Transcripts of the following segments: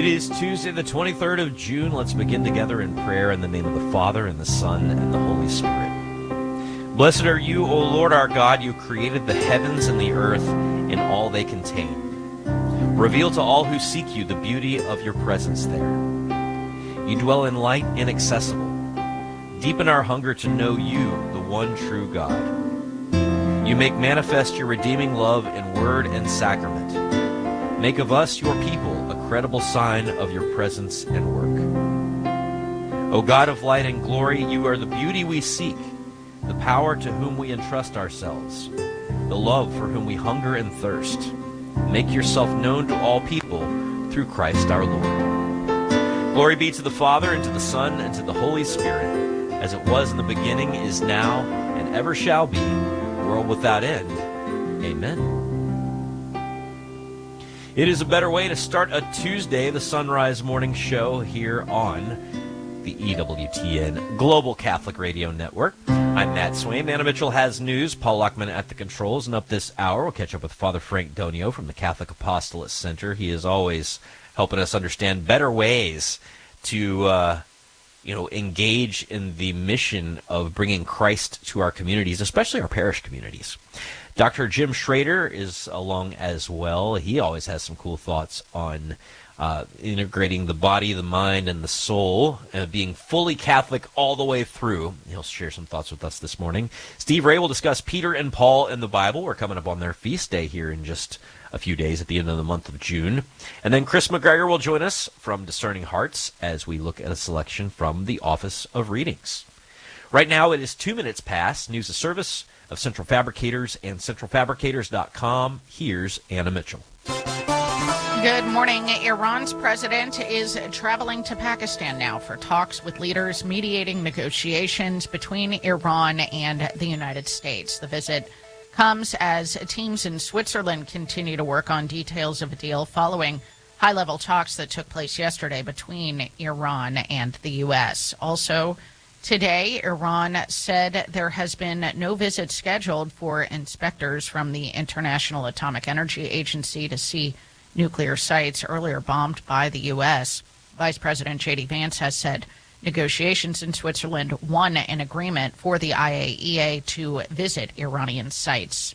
It is Tuesday, the 23rd of June. Let's begin together in prayer in the name of the Father, and the Son, and the Holy Spirit. Blessed are you, O Lord our God. You created the heavens and the earth and all they contain. Reveal to all who seek you the beauty of your presence there. You dwell in light inaccessible. Deepen our hunger to know you, the one true God. You make manifest your redeeming love in word and sacrament. Make of us, your people, a credible sign of your presence and work. O God of light and glory, you are the beauty we seek, the power to whom we entrust ourselves, the love for whom we hunger and thirst. Make yourself known to all people through Christ our Lord. Glory be to the Father, and to the Son, and to the Holy Spirit, as it was in the beginning, is now, and ever shall be, world without end. Amen. It is a better way to start a Tuesday, the Sunrise Morning Show here on the EWTN Global Catholic Radio Network. I'm Matt Swain. Anna Mitchell has news. Paul Lockman at the controls. And up this hour, we'll catch up with Father Frank Donio from the Catholic Apostolate Center. He is always helping us understand better ways to engage in the mission of bringing Christ to our communities, especially our parish communities. Dr. Jim Schrader is along as well. He always has some cool thoughts on integrating the body, the mind, and the soul, being fully Catholic all the way through. He'll share some thoughts with us this morning. Steve Ray will discuss Peter and Paul in the Bible. We're coming up on their feast day here in just a few days at the end of the month of June. And then Chris McGregor will join us from Discerning Hearts as we look at a selection from the Office of Readings. Right now it is 2 minutes past. News of service of Central Fabricators and centralfabricators.com. Here's Anna Mitchell. Good morning. Iran's president is traveling to Pakistan now for talks with leaders mediating negotiations between Iran and the United States. The visit comes as teams in Switzerland continue to work on details of a deal following high-level talks that took place yesterday between Iran and the U.S. Also, today, Iran said there has been no visit scheduled for inspectors from the International Atomic Energy Agency to see nuclear sites earlier bombed by the U.S. Vice President J.D. Vance has said negotiations in Switzerland won an agreement for the IAEA to visit Iranian sites.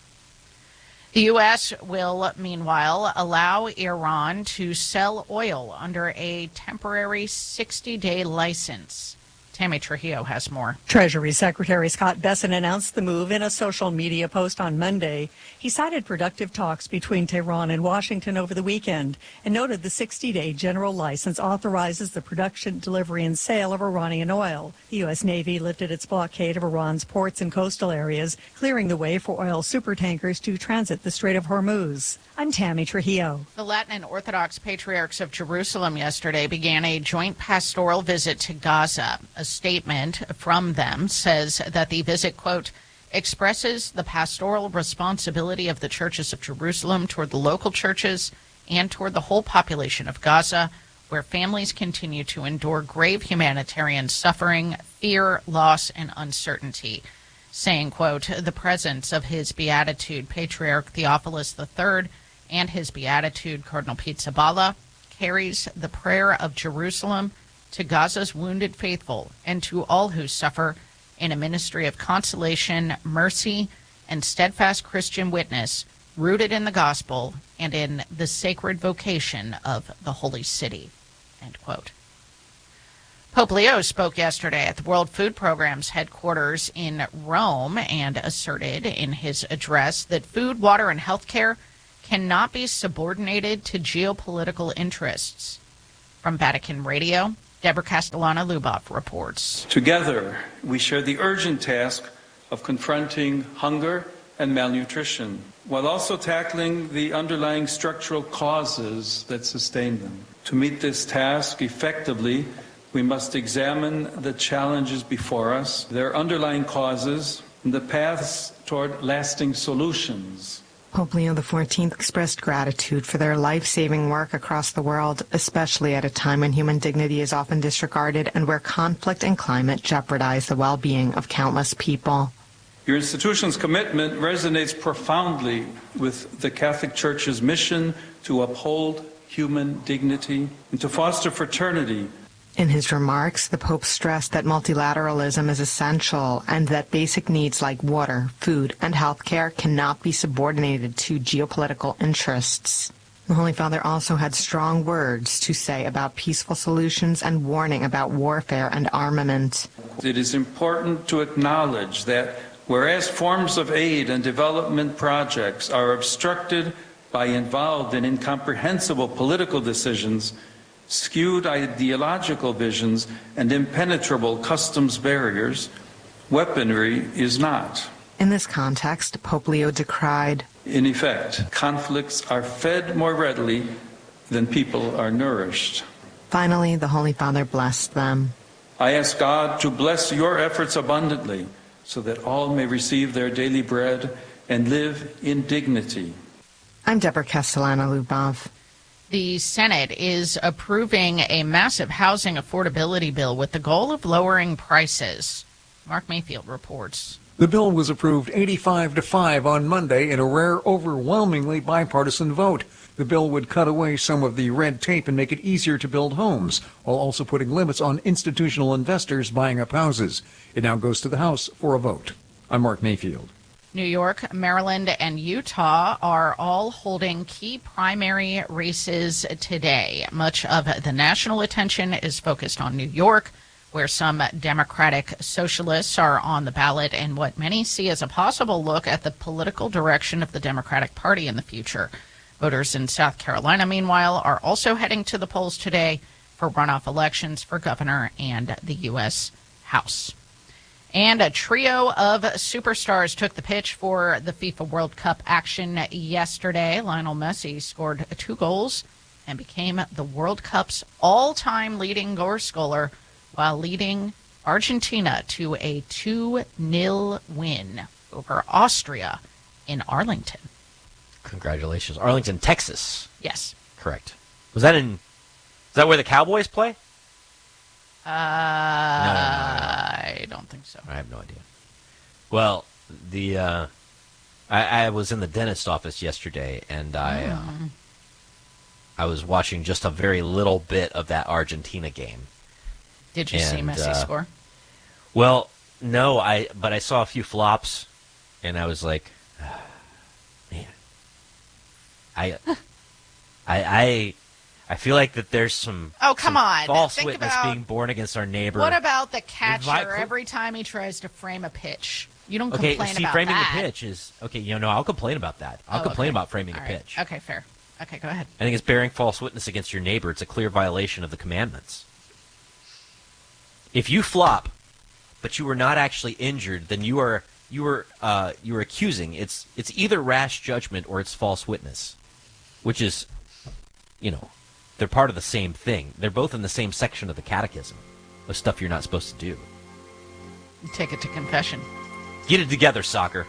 The U.S. will, meanwhile, allow Iran to sell oil under a temporary 60-day license. Tammy Trujillo has more. Treasury Secretary Scott Bessent announced the move in a social media post on Monday. He cited productive talks between Tehran and Washington over the weekend and noted the 60-day general license authorizes the production, delivery, and sale of Iranian oil. The U.S. Navy lifted its blockade of Iran's ports and coastal areas, clearing the way for oil supertankers to transit the Strait of Hormuz. I'm Tammy Trujillo. The Latin and Orthodox Patriarchs of Jerusalem yesterday began a joint pastoral visit to Gaza. A statement from them says that the visit, quote, expresses the pastoral responsibility of the churches of Jerusalem toward the local churches and toward the whole population of Gaza, where families continue to endure grave humanitarian suffering, fear, loss, and uncertainty. Saying, quote, the presence of His Beatitude Patriarch Theophilus III and His Beatitude Cardinal Pizzaballa carries the prayer of Jerusalem to Gaza's wounded faithful and to all who suffer in a ministry of consolation, mercy, and steadfast Christian witness rooted in the gospel and in the sacred vocation of the Holy City, end quote. Pope Leo spoke yesterday at the World Food Programme's headquarters in Rome and asserted in his address that food, water, and health care cannot be subordinated to geopolitical interests. From Vatican Radio, Deborah Castellana-Luboff reports. Together, we share the urgent task of confronting hunger and malnutrition, while also tackling the underlying structural causes that sustain them. To meet this task effectively, we must examine the challenges before us, their underlying causes, and the paths toward lasting solutions. Pope Leo XIV expressed gratitude for their life-saving work across the world, especially at a time when human dignity is often disregarded and where conflict and climate jeopardize the well-being of countless people. Your institution's commitment resonates profoundly with the Catholic Church's mission to uphold human dignity, and to foster fraternity. In his remarks, the Pope stressed that multilateralism is essential and that basic needs like water, food, and health care cannot be subordinated to geopolitical interests. The Holy Father also had strong words to say about peaceful solutions and warning about warfare and armament. It is important to acknowledge that whereas forms of aid and development projects are obstructed by involved and incomprehensible political decisions, skewed ideological visions, and impenetrable customs barriers, weaponry is not. In this context, Pope Leo decried, in effect, conflicts are fed more readily than people are nourished. Finally, the Holy Father blessed them. I ask God to bless your efforts abundantly so that all may receive their daily bread and live in dignity. I'm Deborah Castellano-Lubov. The Senate is approving a massive housing affordability bill with the goal of lowering prices. Mark Mayfield reports. The bill was approved 85-5 on Monday in a rare, overwhelmingly bipartisan vote. The bill would cut away some of the red tape and make it easier to build homes, while also putting limits on institutional investors buying up houses. It now goes to the House for a vote. I'm Mark Mayfield. New York, Maryland, and Utah are all holding key primary races today. Much of the national attention is focused on New York, where some Democratic socialists are on the ballot and what many see as a possible look at the political direction of the Democratic Party in the future. Voters in South Carolina, meanwhile, are also heading to the polls today for runoff elections for governor and the U.S. House. And a trio of superstars took the pitch for the FIFA World Cup action yesterday. Lionel Messi scored 2 goals and became the World Cup's all-time leading goal scorer while leading Argentina to a 2-0 win over Austria in Arlington. Congratulations. Arlington, Texas. Yes. Correct. Is that where the Cowboys play? No. I don't think so. I have no idea. Well, I was in the dentist office yesterday, and I was watching just a very little bit of that Argentina game. Did you see Messi score? Well, no, but I saw a few flops, and I was like, man, I feel like that there's some false witness being born against our neighbor. What about the catcher every time he tries to frame a pitch? You don't complain about that. Framing the pitch is okay. I'll complain about that. I'll complain about framing a pitch. Okay, fair. Okay, go ahead. I think it's bearing false witness against your neighbor. It's a clear violation of the commandments. If you flop, but you were not actually injured, then you were accusing. It's either rash judgment or it's false witness, which is, they're part of the same thing. They're both in the same section of the catechism of stuff you're not supposed to do. You take it to confession. Get it together, soccer.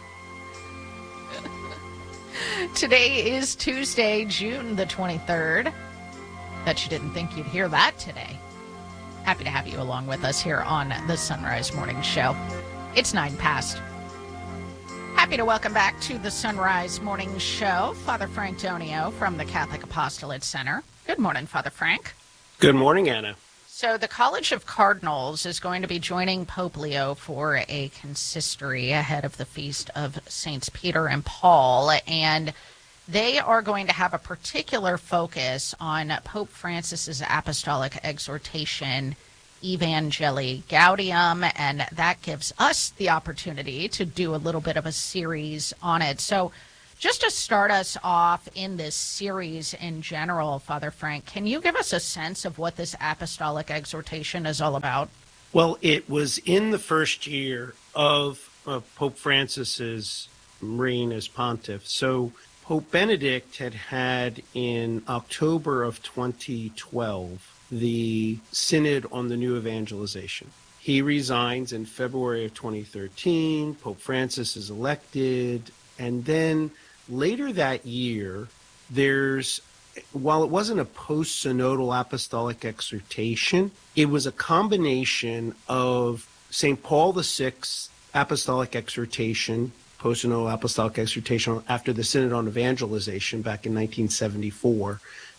Today is Tuesday, June the 23rd. Bet you didn't think you'd hear that today. Happy to have you along with us here on the Sunrise Morning Show. It's 9 past. Happy to welcome back to the Sunrise Morning Show, Father Frank Donio from the Catholic Apostolate Center. Good morning, Father Frank. Good morning, Anna. So the College of Cardinals is going to be joining Pope Leo for a consistory ahead of the feast of Saints Peter and Paul, and they are going to have a particular focus on Pope Francis's apostolic exhortation, Evangelii Gaudium, and that gives us the opportunity to do a little bit of a series on it. So just to start us off in this series in general, Father Frank, can you give us a sense of what this apostolic exhortation is all about? Well, it was in the first year of Pope Francis's reign as pontiff. So Pope Benedict had in October of 2012 the Synod on the New Evangelization. He resigns in February of 2013. Pope Francis is elected. And then later that year, while it wasn't a post-synodal apostolic exhortation, it was a combination of St. Paul VI's apostolic exhortation, post-synodal apostolic exhortation after the Synod on Evangelization back in 1974,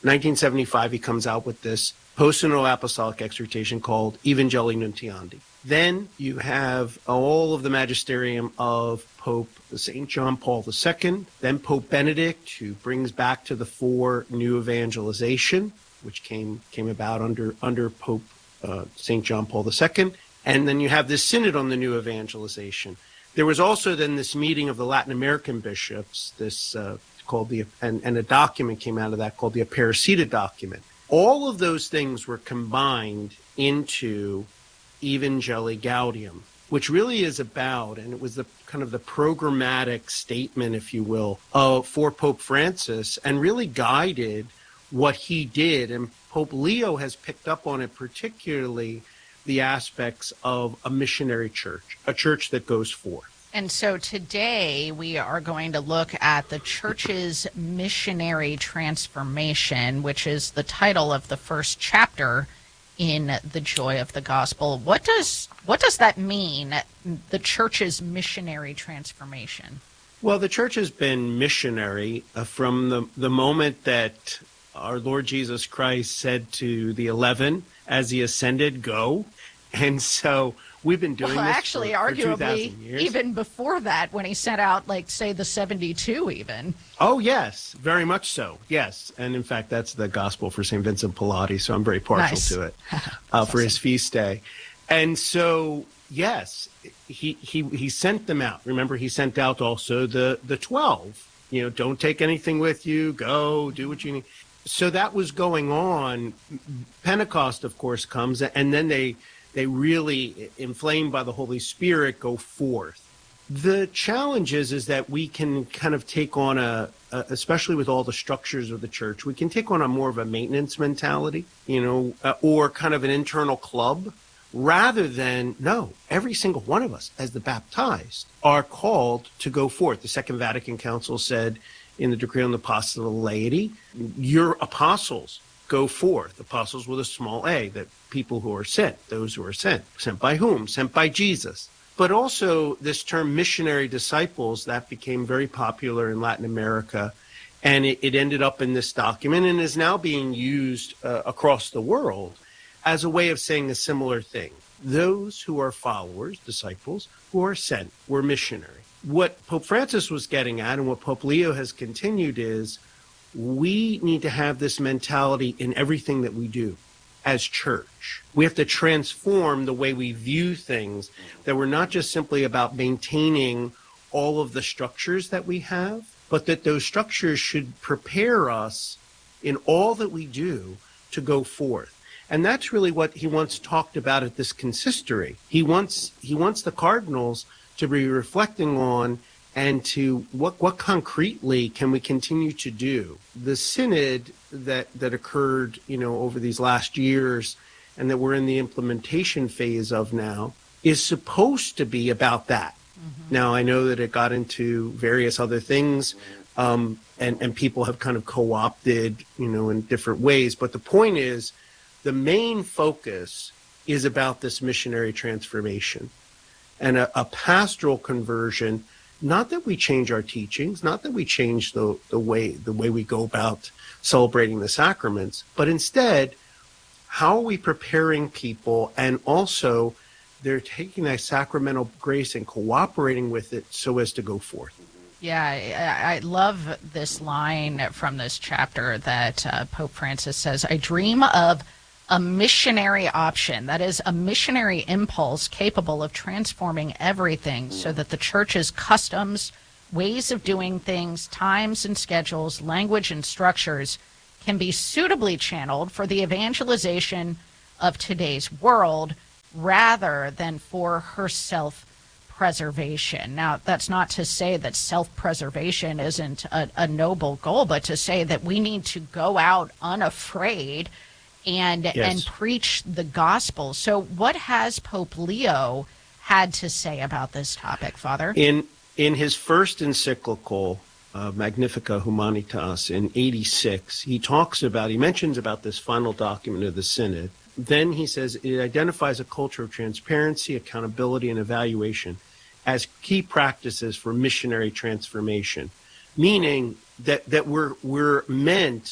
1975, he comes out with this post-synodal apostolic exhortation called Evangelii Nuntiandi. Then you have all of the magisterium of Pope St. John Paul II, then Pope Benedict, who brings back to the fore new evangelization, which came about under Pope St. John Paul II. And then you have this synod on the new evangelization. There was also then this meeting of the Latin American bishops, this called and a document came out of that called the Aparecida document. All of those things were combined into Evangelii Gaudium, which really is about, and it was the kind of the programmatic statement, if you will, for Pope Francis, and really guided what he did. And Pope Leo has picked up on it, particularly the aspects of a missionary church, a church that goes forth. And so today we are going to look at the church's missionary transformation, which is the title of the first chapter in The Joy of the Gospel. What does that mean, the church's missionary transformation? Well, the church has been missionary from the moment that our Lord Jesus Christ said to the 11 as he ascended, "Go." And so we've been doing this actually, for arguably, 2,000 years. Even before that, when he sent out, like, say, the 72 even. Oh, yes, very much so, yes. And in fact, that's the gospel for St. Vincent Pallotti, so I'm very partial to it for his feast day. And so, yes, he sent them out. Remember, he sent out also the 12. Don't take anything with you. Go, do what you need. So that was going on. Pentecost, of course, comes, and then they really, inflamed by the Holy Spirit, go forth. The challenge is that we can kind of take on especially with all the structures of the church, we can take on a more of a maintenance mentality, or kind of an internal club, rather than, no, every single one of us, as the baptized, are called to go forth. The Second Vatican Council said in the Decree on the Apostolate of Laity, your apostles go forth, apostles with a small a, that people who are sent, those who are sent. Sent by whom? Sent by Jesus. But also this term missionary disciples, that became very popular in Latin America, and it ended up in this document and is now being used across the world as a way of saying a similar thing. Those who are followers, disciples, who are sent, were missionary. What Pope Francis was getting at, and what Pope Leo has continued, is we need to have this mentality in everything that we do as church. We have to transform the way we view things, that we're not just simply about maintaining all of the structures that we have, but that those structures should prepare us in all that we do to go forth. And that's really what he once talked about at this consistory. He wants the cardinals to be reflecting on, and to what concretely can we continue to do. The synod that occurred, over these last years, and that we're in the implementation phase of now, is supposed to be about that. Mm-hmm. Now, I know that it got into various other things, and people have kind of co-opted, in different ways. But the point is, the main focus is about this missionary transformation and a pastoral conversion. Not that we change our teachings, not that we change the way we go about celebrating the sacraments, but instead, how are we preparing people, and also they're taking that sacramental grace and cooperating with it so as to go forth. Yeah, I love this line from this chapter that Pope Francis says, "I dream of a missionary option, that is, a missionary impulse capable of transforming everything so that the church's customs, ways of doing things, times and schedules, language and structures can be suitably channeled for the evangelization of today's world rather than for her self-preservation." Now, that's not to say that self-preservation isn't a noble goal, but to say that we need to go out unafraid and preach the gospel. So what has Pope Leo had to say about this topic, Father? In his first encyclical, Magnificat Humanitas, in 86, he mentions about this final document of the Synod. Then he says it identifies a culture of transparency, accountability, and evaluation as key practices for missionary transformation, meaning that we're meant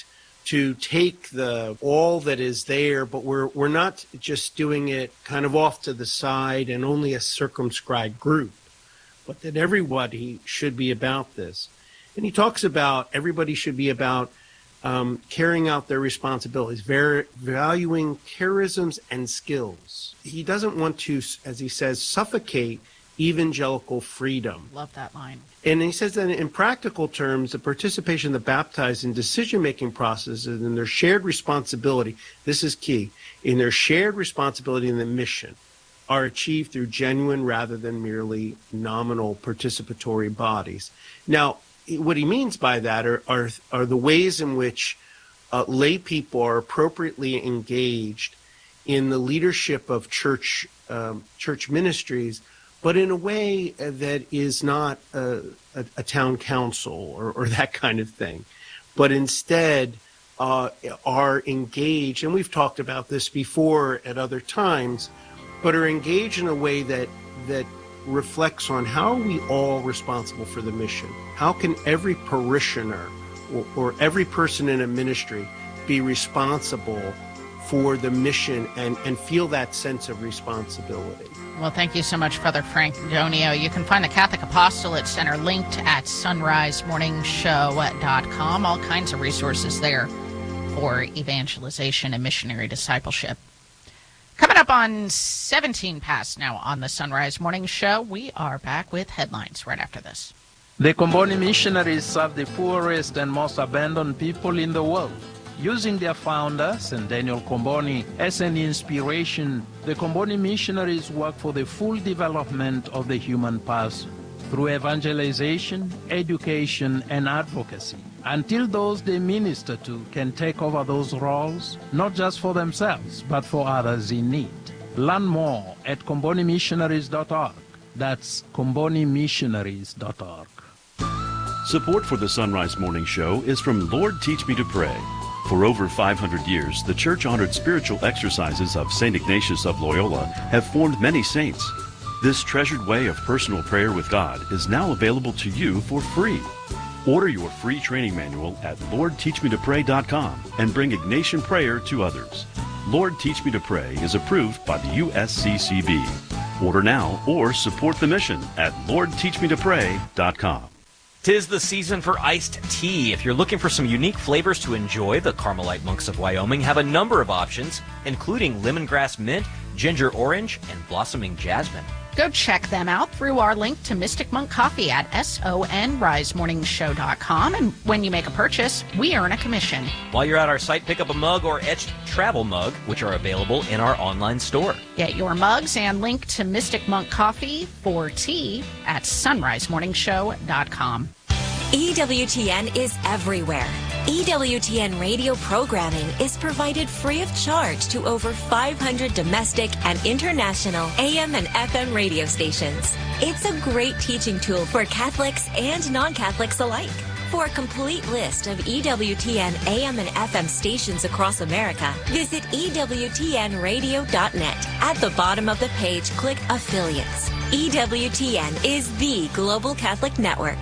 to take all that is there, but we're not just doing it kind of off to the side and only a circumscribed group, but that everybody should be about this. And he talks about everybody should be about carrying out their responsibilities, valuing charisms and skills. He doesn't want to, as he says, suffocate evangelical freedom. Love that line. And he says that in practical terms, the participation of the baptized in decision-making processes and their shared responsibility, this is key, in their shared responsibility in the mission are achieved through genuine rather than merely nominal participatory bodies. Now, what he means by that are the ways in which lay people are appropriately engaged in the leadership of church ministries, but in a way that is not a town council or that kind of thing, but instead are engaged, and we've talked about this before at other times, but are engaged in a way that reflects on how are we all responsible for the mission? How can every parishioner or every person in a ministry be responsible for the mission and feel that sense of responsibility? Well, thank you so much, Father Frank Donio. You can find the Catholic Apostolate Center linked at sunrisemorningshow.com. All kinds of resources there for evangelization and missionary discipleship. Coming up on 17 past now on the Sunrise Morning Show, we are back with headlines right after this. The Comboni missionaries serve the poorest and most abandoned people in the world. Using their founder, St. Daniel Comboni, as an inspiration, the Comboni missionaries work for the full development of the human person through evangelization, education, and advocacy, until those they minister to can take over those roles, not just for themselves, but for others in need. Learn more at combonimissionaries.org. That's combonimissionaries.org. Support for the Sunrise Morning Show is from Lord Teach Me to Pray. For over 500 years, the church-honored spiritual exercises of St. Ignatius of Loyola have formed many saints. This treasured way of personal prayer with God is now available to you for free. Order your free training manual at LordTeachMeToPray.com and bring Ignatian prayer to others. Lord Teach Me to Pray is approved by the USCCB. Order now or support the mission at LordTeachMeToPray.com. 'Tis the season for iced tea. If you're looking for some unique flavors to enjoy, the Carmelite Monks of Wyoming have a number of options, including lemongrass mint, ginger orange, and blossoming jasmine. Go check them out through our link to Mystic Monk Coffee at sonrisemorningshow.com. And when you make a purchase, we earn a commission. While you're at our site, pick up a mug or etched travel mug, which are available in our online store. Get your mugs and link to Mystic Monk Coffee for tea at sunrisemorningshow.com. EWTN is everywhere. EWTN radio programming is provided free of charge to over 500 domestic and international AM and FM radio stations. It's a great teaching tool for Catholics and non-Catholics alike. For a complete list of EWTN AM and FM stations across America, visit EWTNradio.net. At the bottom of the page, click Affiliates. EWTN is the Global Catholic Network.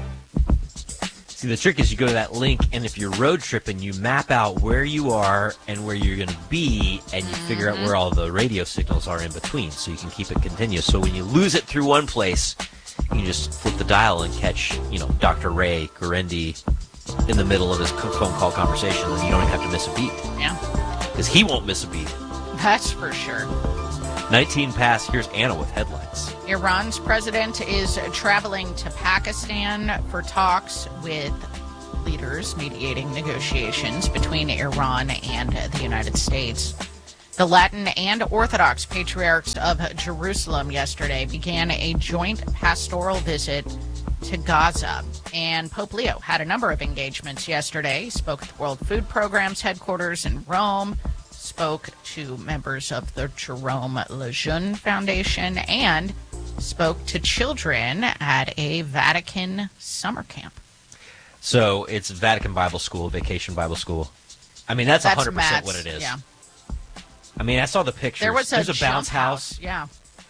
See, the trick is you go to that link, and if you're road tripping, you map out where you are and where you're going to be, and you figure out where all the radio signals are in between, so you can keep it continuous. So when you lose it through one place, you can just flip the dial and catch, Dr. Ray Guarendi in the middle of his phone call conversation, and you don't even have to miss a beat. Yeah. Because he won't miss a beat. That's for sure. 19 past, here's Anna with headlines. Iran's president is traveling to Pakistan for talks with leaders mediating negotiations between Iran and the United States. The Latin and Orthodox Patriarchs of Jerusalem yesterday began a joint pastoral visit to Gaza. And Pope Leo had a number of engagements yesterday. He spoke at the World Food Program's headquarters in Rome, spoke to members of the Jerome Lejeune Foundation, and spoke to children at a Vatican summer camp. So it's Vatican Bible School, Vacation Bible School. I mean, that's 100% Matt's, what it is. Yeah. I mean, I saw the pictures. There's a bounce house. Yeah.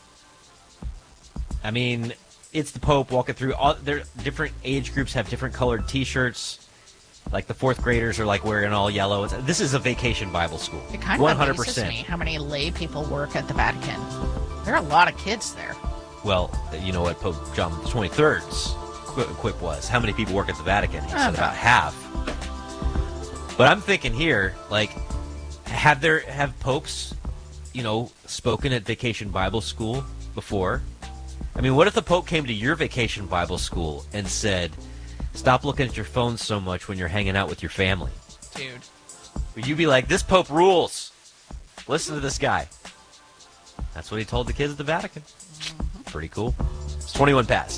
I mean, it's the Pope walking through. Different age groups have different colored T-shirts. Like the fourth graders are like wearing all yellow. This is a vacation Bible school. It kind of amazes me how many lay people work at the Vatican. There are a lot of kids there. Well, you know what Pope John XXIII's quip was? How many people work at the Vatican? He said about half. But I'm thinking here, like, have popes, spoken at Vacation Bible School before? I mean, what if the Pope came to your Vacation Bible School and said, stop looking at your phone so much when you're hanging out with your family? Dude. Would you be like, this Pope rules? Listen to this guy. That's what he told the kids at the Vatican. Pretty cool. It's 21 past.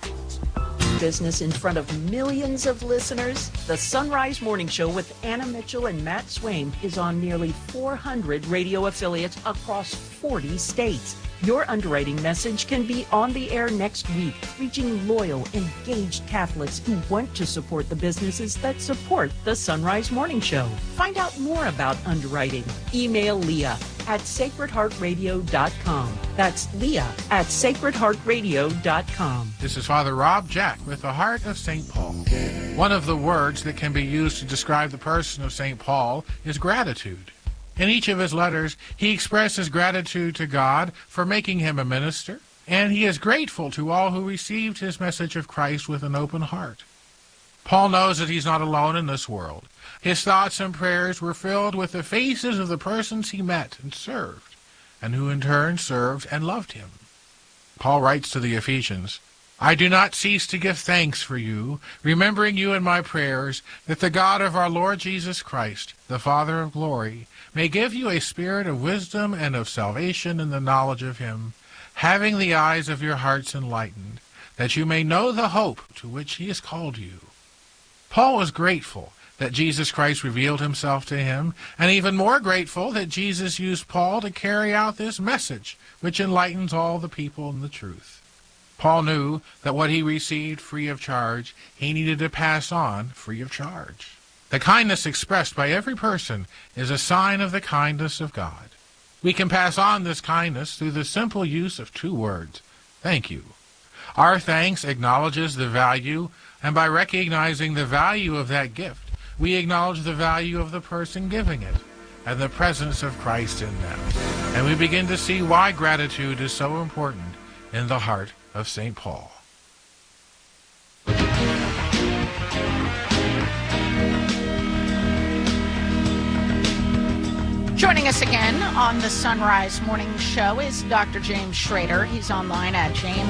Business in front of millions of listeners. The Sunrise Morning Show with Anna Mitchell and Matt Swain is on nearly 400 radio affiliates across 40 states. Your underwriting message can be on the air next week, reaching loyal, engaged Catholics who want to support the businesses that support the Sunrise Morning Show. Find out more about underwriting. Email Leah at sacredheartradio.com. That's Leah at sacredheartradio.com. This is Father Rob Jack with the Heart of St. Paul. One of the words that can be used to describe the person of St. Paul is gratitude. In each of his letters, he expresses gratitude to God for making him a minister, and he is grateful to all who received his message of Christ with an open heart. Paul knows that he's not alone in this world. His thoughts and prayers were filled with the faces of the persons he met and served, and who in turn served and loved him. Paul writes to the Ephesians, I do not cease to give thanks for you, remembering you in my prayers, that the God of our Lord Jesus Christ, the Father of glory, may give you a spirit of wisdom and of salvation in the knowledge of him, having the eyes of your hearts enlightened, that you may know the hope to which he has called you. Paul was grateful that Jesus Christ revealed himself to him, and even more grateful that Jesus used Paul to carry out this message, which enlightens all the people in the truth. Paul knew that what he received free of charge, he needed to pass on free of charge. The kindness expressed by every person is a sign of the kindness of God. We can pass on this kindness through the simple use of 2 words, thank you. Our thanks acknowledges the value, and by recognizing the value of that gift, we acknowledge the value of the person giving it and the presence of Christ in them. And we begin to see why gratitude is so important in the heart of St. Paul. Joining us again on the Sunrise Morning Show is Dr. James Schrader. He's online at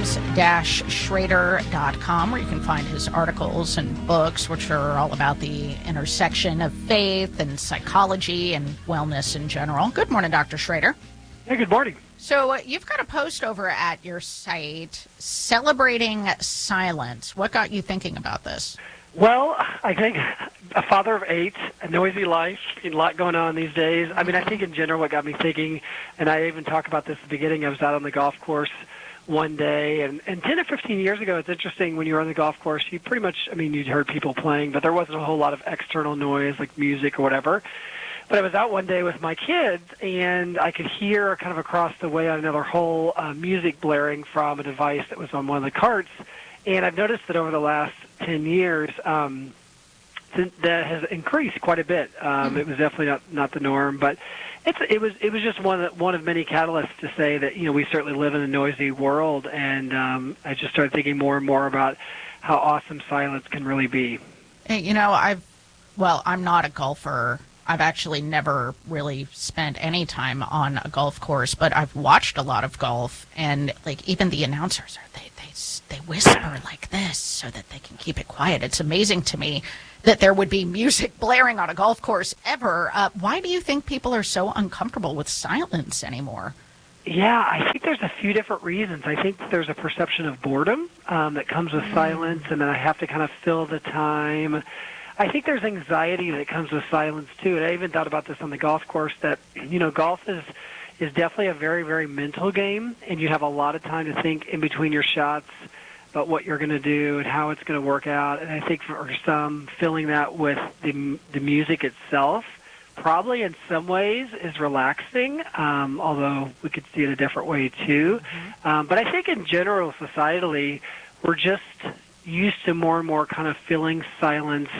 james-schrader.com, where you can find his articles and books, which are all about the intersection of faith and psychology and wellness in general. Good morning, Dr. Schrader. Hey, good morning. So you've got a post over at your site celebrating silence. What got you thinking about this? Well, I think a father of 8, a noisy life, a lot going on these days. I mean, I think in general what got me thinking, and I even talked about this at the beginning, I was out on the golf course one day, and 10 or 15 years ago, it's interesting, when you were on the golf course, you pretty much, I mean, you'd heard people playing, but there wasn't a whole lot of external noise like music or whatever. But I was out one day with my kids, and I could hear kind of across the way on another hole music blaring from a device that was on one of the carts. And I've noticed that over the last 10 years, that has increased quite a bit. It was definitely not the norm, but it was just one of many catalysts to say that, you know, we certainly live in a noisy world, and I just started thinking more and more about how awesome silence can really be. Hey, you know, I'm not a golfer. I've actually never really spent any time on a golf course, but I've watched a lot of golf, and like even the announcers they whisper like this so that they can keep it quiet. It's amazing to me that there would be music blaring on a golf course ever. Why do you think people are so uncomfortable with silence anymore? Yeah, I think there's a few different reasons. I think there's a perception of boredom that comes with silence, and then I have to kind of fill the time. I think there's anxiety that comes with silence, too. And I even thought about this on the golf course, that, you know, golf is definitely a very, very mental game, and you have a lot of time to think in between your shots about what you're going to do and how it's going to work out. And I think for some, filling that with the music itself probably in some ways is relaxing, although we could see it a different way, too. But I think in general, societally, we're just used to more and more kind of filling silence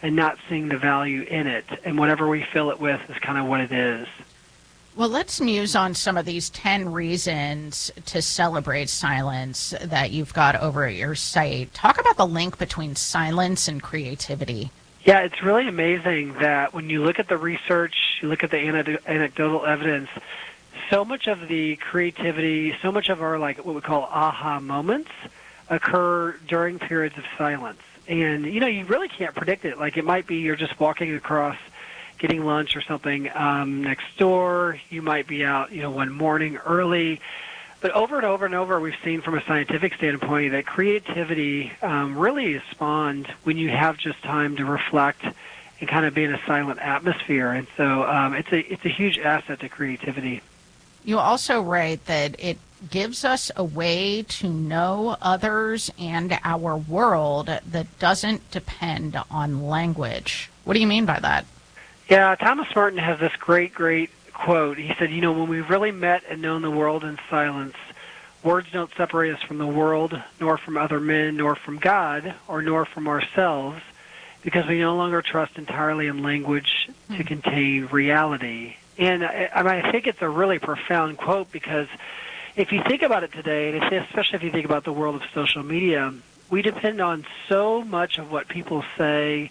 and not seeing the value in it. And whatever we fill it with is kind of what it is. Well, let's muse on some of these 10 reasons to celebrate silence that you've got over at your site. Talk about the link between silence and creativity. Yeah, it's really amazing that when you look at the research, you look at the anecdotal evidence, so much of the creativity, so much of our, like, what we call aha moments occur during periods of silence. And, you know, you really can't predict it. Like, it might be you're just walking across, getting lunch or something next door. You might be out, you know, one morning early. But over and over and over, we've seen from a scientific standpoint that creativity really is spawned when you have just time to reflect and kind of be in a silent atmosphere. And so it's a huge asset to creativity. You also write that it gives us a way to know others and our world that doesn't depend on language. What do you mean by that? Yeah, Thomas Merton has this great quote. He said, you know, when we've really met and known the world in silence, words don't separate us from the world, nor from other men, nor from God, or nor from ourselves, because we no longer trust entirely in language to contain reality. And I think it's a really profound quote, because if you think about it today, and especially if you think about the world of social media, we depend on so much of what people say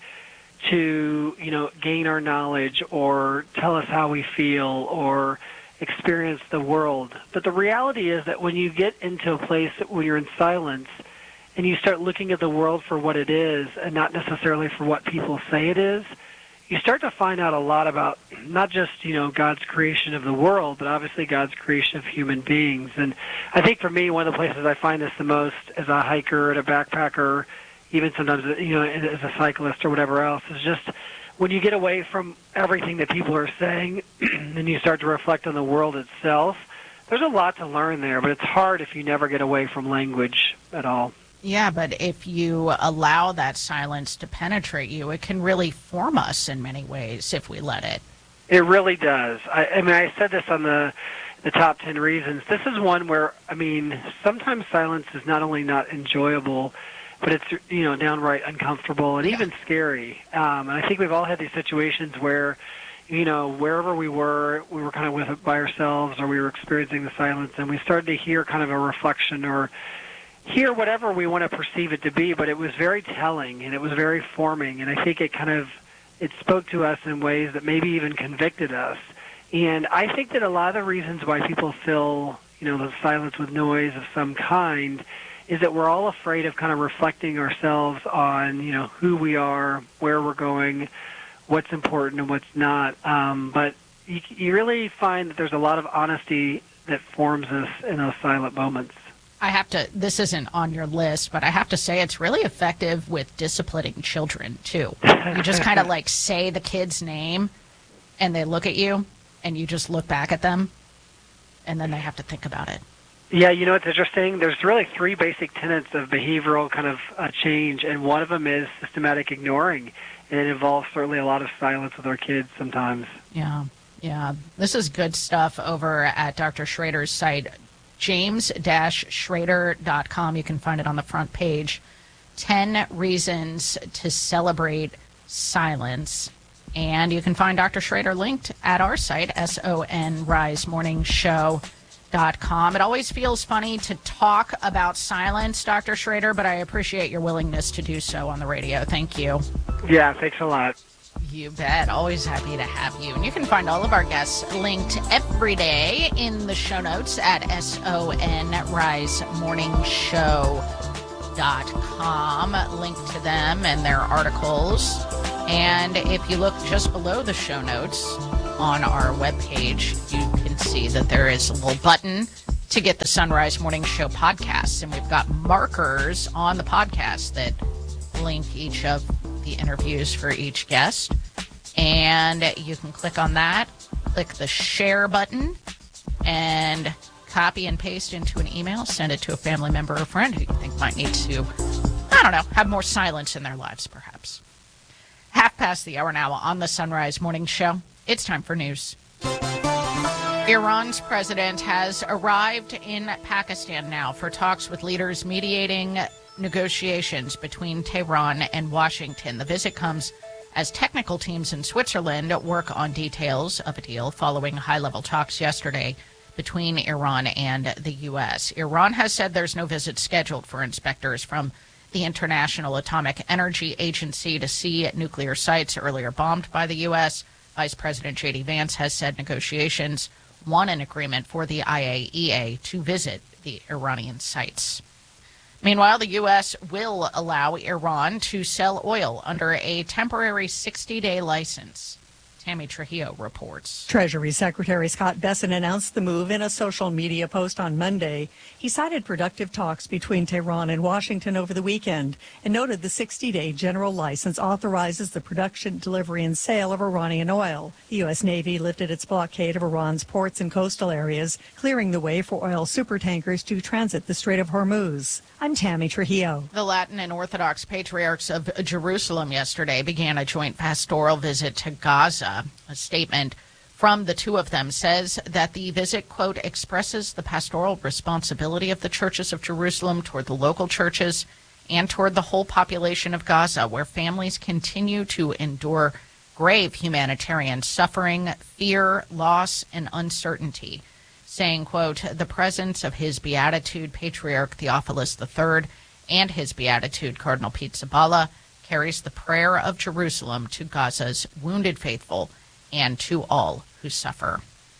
to, you know, gain our knowledge or tell us how we feel or experience the world. But the reality is that when you get into a place when you're in silence and you start looking at the world for what it is and not necessarily for what people say it is, you start to find out a lot about not just, you know, God's creation of the world, but obviously God's creation of human beings. And I think for me, one of the places I find this the most as a hiker and a backpacker, even sometimes, you know, as a cyclist or whatever else, is just when you get away from everything that people are saying and you start to reflect on the world itself, there's a lot to learn there, but it's hard if you never get away from language at all. Yeah, but if you allow that silence to penetrate you, it can really form us in many ways if we let it. It really does. I mean, I said this on the top 10 reasons. This is one where, I mean, sometimes silence is not only not enjoyable, but it's, you know, downright uncomfortable and even scary. And I think we've all had these situations where, you know, wherever we were kind of with it by ourselves, or we were experiencing the silence, and we started to hear kind of a reflection or hear whatever we want to perceive it to be, but it was very telling and it was very forming, and I think it spoke to us in ways that maybe even convicted us. And I think that a lot of the reasons why people fill, you know, the silence with noise of some kind is that we're all afraid of kind of reflecting ourselves on, you know, who we are, where we're going, what's important and what's not. But you really find that there's a lot of honesty that forms us in those silent moments. This isn't on your list, but I have to say it's really effective with disciplining children, too. You just kind of like say the kid's name, and they look at you, and you just look back at them, and then they have to think about it. Yeah, you know, it's interesting. There's really 3 basic tenets of behavioral kind of change, and one of them is systematic ignoring, and it involves certainly a lot of silence with our kids sometimes. Yeah. This is good stuff over at Dr. Schrader's site, james-schrader.com. You can find it on the front page. 10 reasons to celebrate silence. And you can find Dr. Schrader linked at our site, sonrisemorningshow.com. It always feels funny to talk about silence, Dr. Schrader, but I appreciate your willingness to do so on the radio. Thank you. Yeah, thanks a lot. You bet. Always happy to have you. And you can find all of our guests linked every day in the show notes at sonrisemorningshow.com. Link to them and their articles. And if you look just below the show notes on our webpage, you can see that there is a little button to get the Sunrise Morning Show podcasts. And we've got markers on the podcast that link each of the interviews for each guest. And you can click on that, click the share button, and copy and paste into an email, send it to a family member or friend who you think might need to, have more silence in their lives, perhaps. 5:30 now on the Sunrise Morning Show. It's time for news. Iran's president has arrived in Pakistan now for talks with leaders mediating negotiations between Tehran and Washington. The visit comes as technical teams in Switzerland work on details of a deal following high-level talks yesterday between Iran and the U.S. Iran has said there's no visit scheduled for inspectors from the International Atomic Energy Agency to see nuclear sites earlier bombed by the U.S. Vice President J.D. Vance has said negotiations won an agreement for the IAEA to visit the Iranian sites. Meanwhile, the U.S. will allow Iran to sell oil under a temporary 60-day license. Tammy Trujillo reports. Treasury Secretary Scott Bessent announced the move in a social media post on Monday. He cited productive talks between Tehran and Washington over the weekend and noted the 60-day general license authorizes the production, delivery, and sale of Iranian oil. The U.S. Navy lifted its blockade of Iran's ports and coastal areas, clearing the way for oil supertankers to transit the Strait of Hormuz. I'm Tammy Trujillo. The Latin and Orthodox Patriarchs of Jerusalem yesterday began a joint pastoral visit to Gaza. A statement from the two of them says that the visit, quote, expresses the pastoral responsibility of the churches of Jerusalem toward the local churches and toward the whole population of Gaza, where families continue to endure grave humanitarian suffering, fear, loss, and uncertainty. Saying, quote, the presence of His Beatitude Patriarch Theophilus III and His Beatitude Cardinal Pete Zabala carries the prayer of Jerusalem to Gaza's wounded faithful and to all who suffer.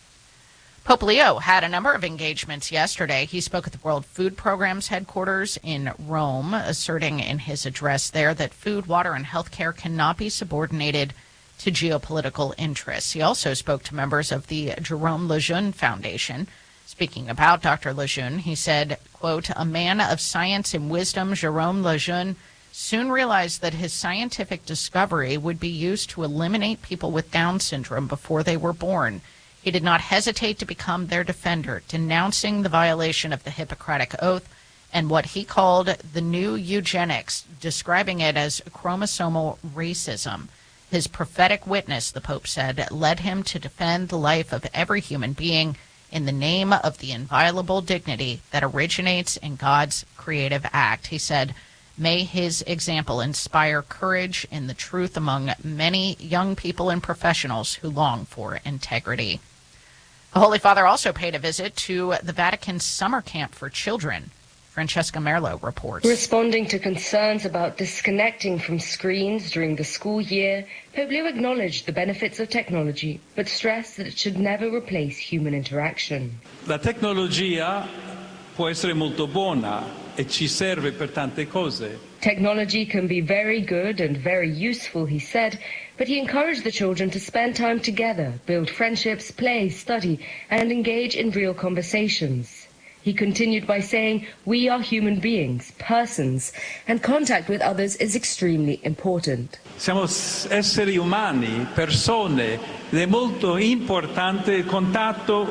Pope Leo had a number of engagements yesterday. He spoke at the World Food Program's headquarters in Rome, asserting in his address there that food, water, and health care cannot be subordinated to geopolitical interests. He also spoke to members of the Jerome Lejeune Foundation. Speaking about Dr. Lejeune, he said, quote, a man of science and wisdom, Jerome Lejeune soon realized that his scientific discovery would be used to eliminate people with Down syndrome before they were born. He did not hesitate to become their defender, denouncing the violation of the Hippocratic Oath and what he called the new eugenics, describing it as chromosomal racism. His prophetic witness, the Pope said, led him to defend the life of every human being in the name of the inviolable dignity that originates in God's creative act. He said, may his example inspire courage in the truth among many young people and professionals who long for integrity. The Holy Father also paid a visit to the Vatican's summer camp for children. Francesca Merlo reports. Responding to concerns about disconnecting from screens during the school year, Pope Leo acknowledged the benefits of technology, but stressed that it should never replace human interaction. La tecnologia può essere molto buona e ci serve per tante cose. Technology can be very good and very useful, he said, but he encouraged the children to spend time together, build friendships, play, study, and engage in real conversations. He continued by saying, we are human beings, persons, and contact with others is extremely important. Siamo esseri umani, persone, ed è molto importante il contatto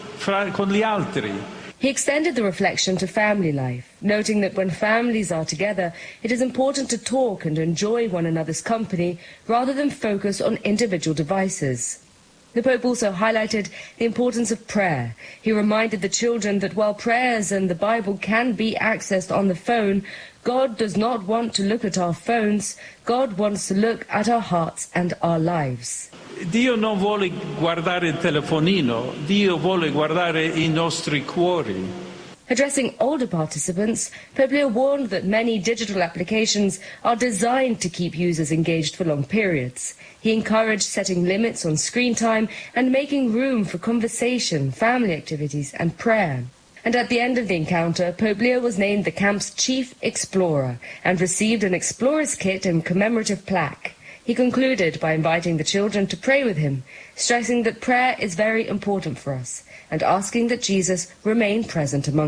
con gli altri. He extended the reflection to family life, noting that when families are together, it is important to talk and enjoy one another's company rather than focus on individual devices. The Pope also highlighted the importance of prayer. He reminded the children that while prayers and the Bible can be accessed on the phone, God does not want to look at our phones. God wants to look at our hearts and our lives. Dio non vuole guardare il telefonino, Dio vuole guardare I nostri cuori. Addressing older participants, Pope Leo warned that many digital applications are designed to keep users engaged for long periods. He encouraged setting limits on screen time and making room for conversation, family activities, and prayer. And at the end of the encounter, Pope Leo was named the camp's chief explorer and received an explorer's kit and commemorative plaque. He concluded by inviting the children to pray with him, stressing that prayer is very important for us and asking that Jesus remain present among